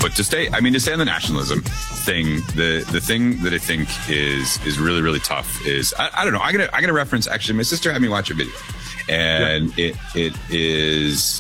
But to stay on the nationalism thing, the thing that I think is really, really tough is, I don't know, I gotta reference, actually, my sister had me watch a video, and it is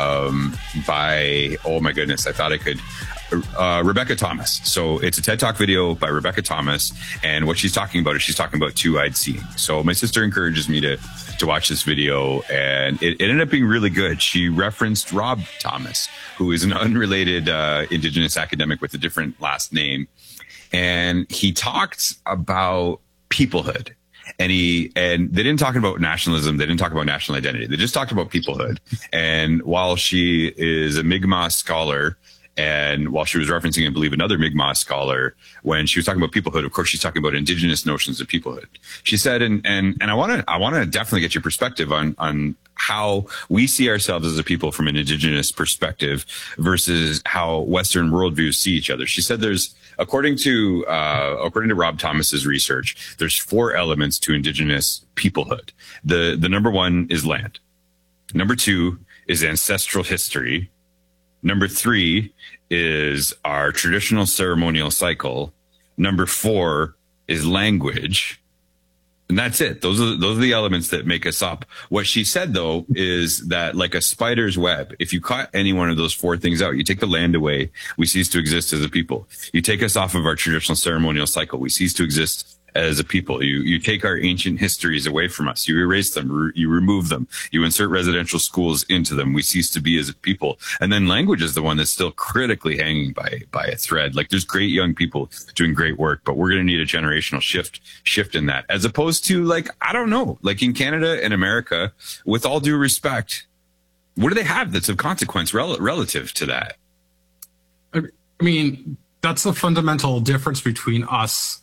by, oh my goodness, I thought I could, Rebecca Thomas. So it's a TED Talk video by Rebecca Thomas, and what she's talking about is she's talking about two-eyed seeing. So my sister encourages me to watch this video, and it ended up being really good. She referenced Rob Thomas, who is an unrelated Indigenous academic with a different last name, and he talked about peoplehood. And they didn't talk about nationalism. They didn't talk about national identity. They just talked about peoplehood. And while she is a Mi'kmaq scholar, and while she was referencing, I believe, another Mi'kmaq scholar, when she was talking about peoplehood, of course, she's talking about Indigenous notions of peoplehood. She said, and I want to definitely get your perspective on how we see ourselves as a people from an Indigenous perspective versus how Western worldviews see each other. She said there's, according to Rob Thomas's research, there's 4 elements to Indigenous peoplehood. The number 1 is land. Number 2 is ancestral history. Number 3 is our traditional ceremonial cycle. Number 4 is language. And that's it. Those are the elements that make us up. What she said, though, is that like a spider's web, if you cut any one of those 4 things out, you take the land away, we cease to exist as a people. You take us off of our traditional ceremonial cycle, we cease to exist as a people. You take our ancient histories away from us. You erase them. You remove them. You insert residential schools into them. We cease to be as a people. And then language is the one that's still critically hanging by a thread. Like, there's great young people doing great work, but we're going to need a generational shift in that, as opposed to, like, I don't know, like in Canada and America, with all due respect, what do they have that's of consequence relative to that? I mean, that's the fundamental difference between us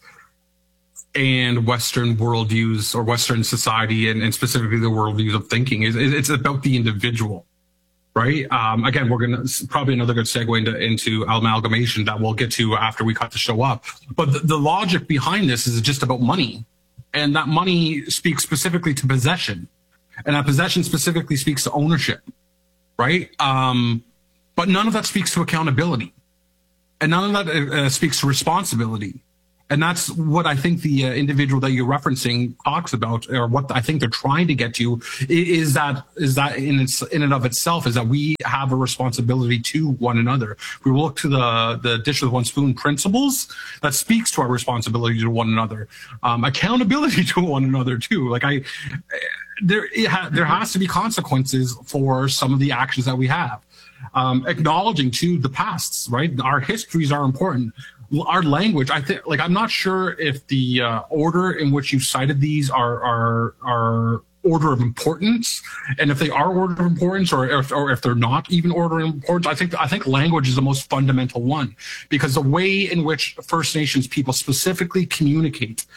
and Western worldviews, or Western society, and specifically the worldviews of thinking. It's about the individual, right? Again, we're going to probably another good segue into amalgamation that we'll get to after we cut the show up. But the logic behind this is just about money, and that money speaks specifically to possession, and that possession specifically speaks to ownership, right? But none of that speaks to accountability, and none of that speaks to responsibility. And that's what I think the individual that you're referencing talks about, or what I think they're trying to get to, is that in and of itself, is that we have a responsibility to one another. If we look to the dish with one spoon principles, that speaks to our responsibility to one another, accountability to one another too. Like there has to be consequences for some of the actions that we have. Acknowledging too the pasts, right? Our histories are important. Our language, I think, like, I'm not sure if the order in which you cited these are order of importance, and if they are order of importance, or if they're not even order of importance. I think language is the most fundamental one, because the way in which First Nations people specifically communicate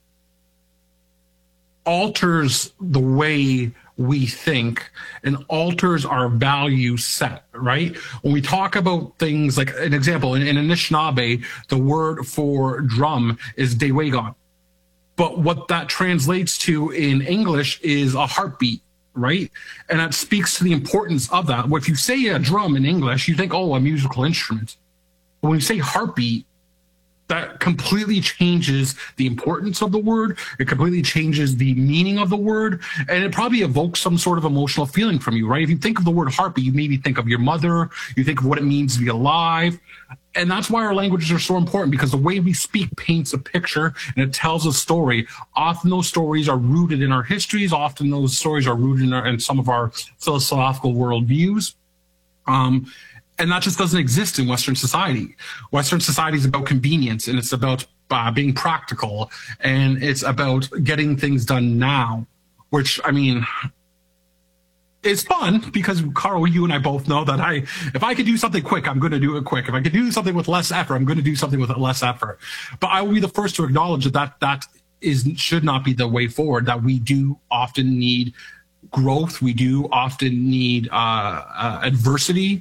alters the way we think and alters our value set, right? When we talk about things like, an example, in Anishinaabe, the word for drum is dewegon. But what that translates to in English is a heartbeat, right? And that speaks to the importance of that. If you say a drum in English, you think, oh, a musical instrument. But when you say heartbeat, that completely changes the importance of the word. It completely changes the meaning of the word. And it probably evokes some sort of emotional feeling from you, right? If you think of the word heartbeat, you maybe think of your mother. You think of what it means to be alive. And that's why our languages are so important, because the way we speak paints a picture and it tells a story. Often those stories are rooted in our histories. Often those stories are rooted in some of our philosophical worldviews. And that just doesn't exist in Western society. Western society is about convenience, and it's about being practical, and it's about getting things done now, which, I mean, is fun, because Carl, you and I both know that if I could do something quick, I'm going to do it quick. If I could do something with less effort, I'm going to do something with less effort. But I will be the first to acknowledge that should not be the way forward, that we do often need growth. We do often need adversity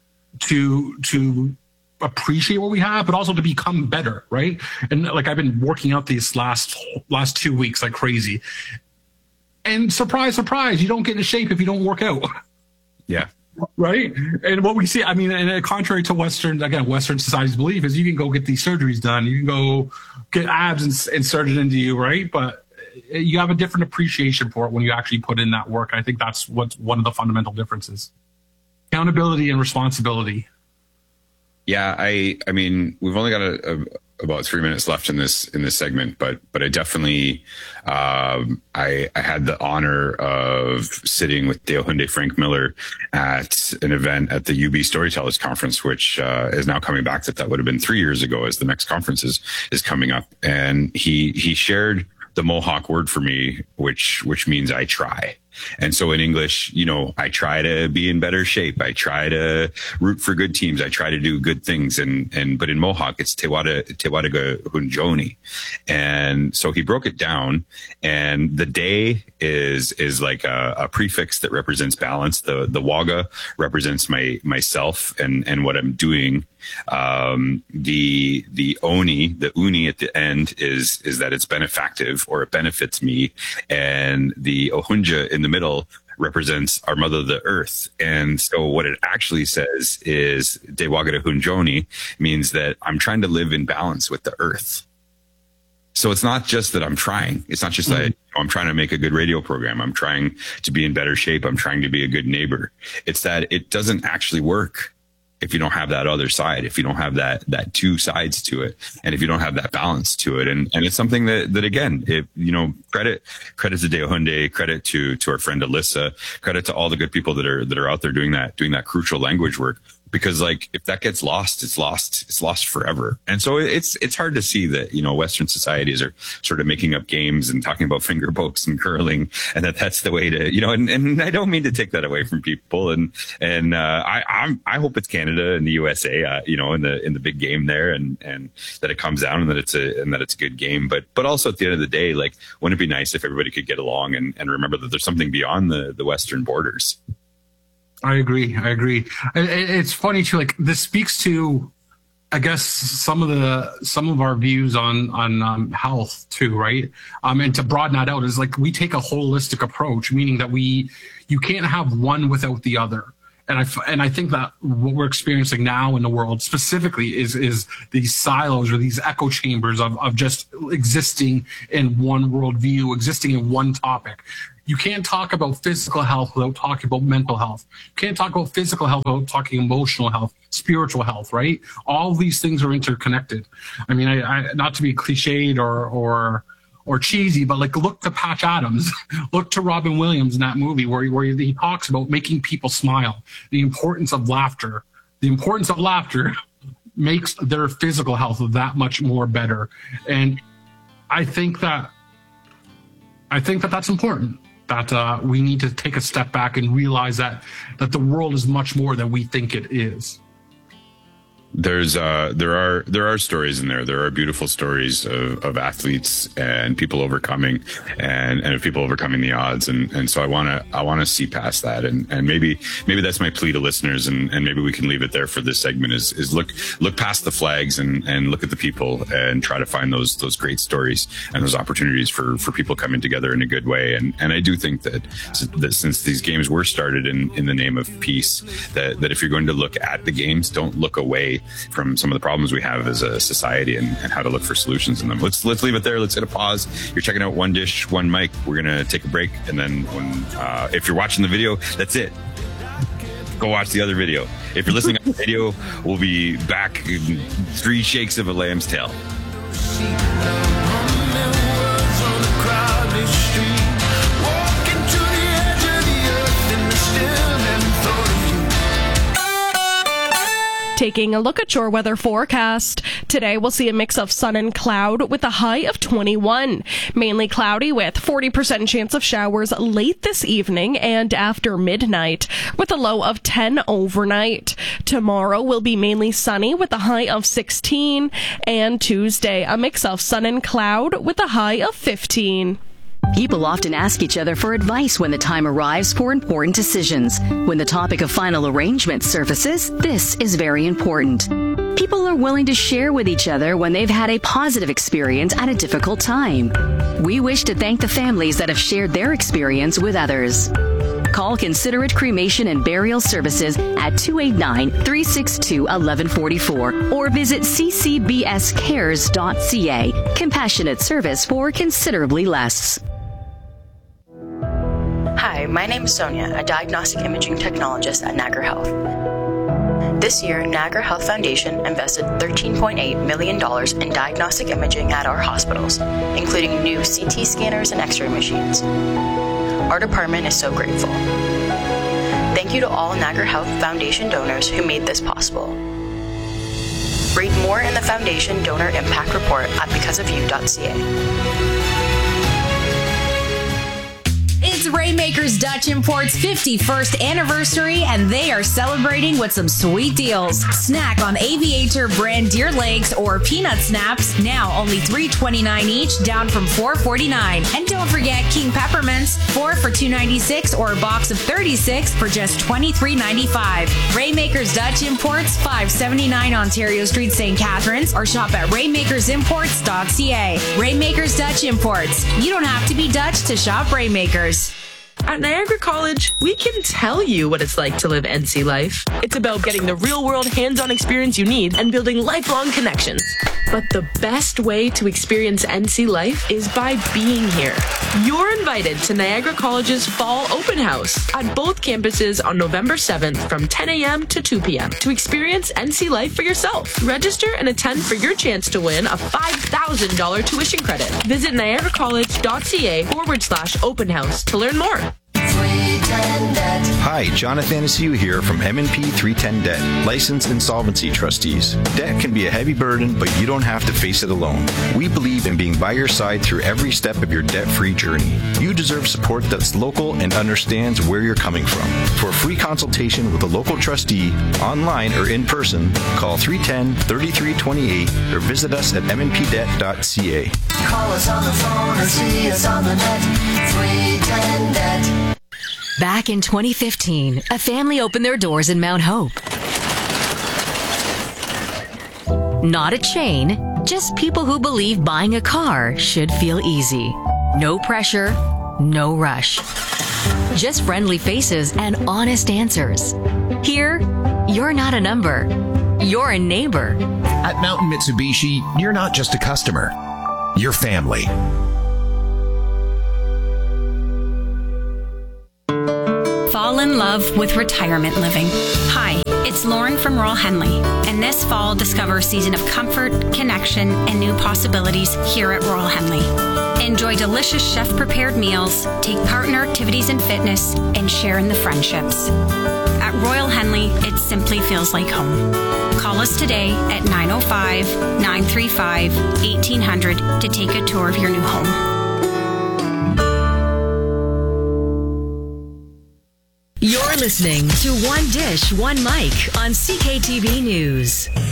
to appreciate what we have, but also to become better, right? And like, I've been working out these last 2 weeks like crazy. And surprise, surprise, you don't get into shape if you don't work out. Yeah. Right. And what we see, I mean, and contrary to Western society's belief is you can go get these surgeries done. You can go get abs inserted into you. Right. But you have a different appreciation for it when you actually put in that work. I think that's what's one of the fundamental differences. Accountability and responsibility. Yeah. I mean, we've only got about 3 minutes left in this segment, but I definitely, I had the honor of sitting with Dale Hyundai Frank Miller at an event at the UB Storytellers Conference, which is now coming back. That would have been 3 years ago, as the next conference is coming up. And he shared the Mohawk word for me, which means I try. And so in English, I try to be in better shape. I try to root for good teams. I try to do good things. But in Mohawk, it's Te Wada Hunjoni. And so he broke it down, and the day is like a prefix that represents balance. The Waga represents myself and what I'm doing. The Oni, the Uni at the end is that it's benefactive, or it benefits me. And the Ohunja in the middle represents our mother, the earth. And so what it actually says is De Wagada Hunjoni means that I'm trying to live in balance with the earth. So it's not just that I'm trying. It's not just that I'm trying to make a good radio program. I'm trying to be in better shape. I'm trying to be a good neighbor. It's that it doesn't actually work if you don't have that other side, if you don't have that two sides to it, and if you don't have that balance to it. And it's something that again, credit to Dale Hyundai, credit to our friend Alyssa, credit to all the good people that are out there doing that crucial language work. Because if that gets lost, it's lost forever. And so it's hard to see that, Western societies are sort of making up games and talking about finger pokes and curling, and that's the way to, and I don't mean to take that away from people. And I hope it's Canada and the USA, in the big game there, and that it comes down and that it's a good game. But also at the end of the day, wouldn't it be nice if everybody could get along and remember that there's something beyond the Western borders? I agree. It's funny too. This speaks to, I guess, some of our views on health too, right? And to broaden that out is we take a holistic approach, meaning that you can't have one without the other. And I think that what we're experiencing now in the world specifically is these silos or these echo chambers of just existing in one worldview, existing in one topic. You can't talk about physical health without talking about mental health. You can't talk about physical health without talking emotional health, spiritual health, right? All these things are interconnected. I mean, I not to be cliched or cheesy, but look to Patch Adams, look to Robin Williams in that movie where he talks about making people smile, the importance of laughter. The importance of laughter makes their physical health that much more better. And I think that that's important. That we need to take a step back and realize that the world is much more than we think it is. There are stories in there. There are beautiful stories of athletes and people overcoming and of people overcoming the odds. And so I want to see past that. And maybe that's my plea to listeners. And maybe we can leave it there for this segment is look past the flags and look at the people and try to find those great stories and those opportunities for people coming together in a good way. And I do think that since these games were started in the name of peace, that if you're going to look at the games, don't look away from some of the problems we have as a society and how to look for solutions in them. Let's leave it there. Let's hit a pause. You're checking out One Dish, One Mic. We're going to take a break. And then if you're watching the video, that's it. Go watch the other video. If you're listening on the video, we'll be back in 3 shakes of a lamb's tail. Taking a look at your weather forecast. Today we'll see a mix of sun and cloud with a high of 21. Mainly cloudy with 40% chance of showers late this evening and after midnight with a low of 10 overnight. Tomorrow will be mainly sunny with a high of 16. And Tuesday a mix of sun and cloud with a high of 15. People often ask each other for advice when the time arrives for important decisions. When the topic of final arrangement surfaces, this is very important. People are willing to share with each other when they've had a positive experience at a difficult time. We wish to thank the families that have shared their experience with others. Call Considerate Cremation and Burial Services at 289-362-1144 or visit ccbscares.ca. Compassionate service for considerably less. Hi, my name is Sonia, a diagnostic imaging technologist at Niagara Health. This year, Niagara Health Foundation invested $13.8 million in diagnostic imaging at our hospitals, including new CT scanners and X-ray machines. Our department is so grateful. Thank you to all Niagara Health Foundation donors who made this possible. Read more in the Foundation Donor Impact Report at becauseofyou.ca. It's Rainmakers Dutch Import's 51st anniversary, and they are celebrating with some sweet deals. Snack on Aviator brand deer legs or peanut snaps, now only $3.29 each, down from $4.49. And don't forget King Peppermints, 4 for $2.96 or a box of 36 for just $23.95. Rainmakers Dutch Imports, 579 Ontario Street, St. Catharines, or shop at rainmakersimports.ca. Rainmakers Dutch Imports. You don't have to be Dutch to shop Rainmakers. At Niagara College, we can tell you what it's like to live NC life. It's about getting the real-world hands-on experience you need and building lifelong connections. But the best way to experience NC life is by being here. You're invited to Niagara College's Fall Open House at both campuses on November 7th from 10 a.m. to 2 p.m. to experience NC life for yourself. Register and attend for your chance to win a $5,000 tuition credit. Visit niagaracollege.ca/open house to learn more. Hi, Jonathan Asiu here from M&P 310 Debt, licensed insolvency trustees. Debt can be a heavy burden, but you don't have to face it alone. We believe in being by your side through every step of your debt-free journey. You deserve support that's local and understands where you're coming from. For a free consultation with a local trustee, online or in person, call 310-3328 or visit us at mnpdebt.ca. Call us on the phone or see us on the net. 310 Debt. Back in 2015, a family opened their doors in Mount Hope. Not a chain, just people who believe buying a car should feel easy. No pressure, no rush. Just friendly faces and honest answers. Here, you're not a number, you're a neighbor. At Mountain Mitsubishi, you're not just a customer, you're family. Fall in love with retirement living. Hi, it's Lauren from Royal Henley, and this fall discover a season of comfort, connection, and new possibilities here at Royal Henley. Enjoy delicious chef-prepared meals, take part in our activities and fitness, and share in the friendships. At Royal Henley, it simply feels like home. Call us today at 905-935-1800 to take a tour of your new home. You're listening to One Dish, One Mic on CKTV News.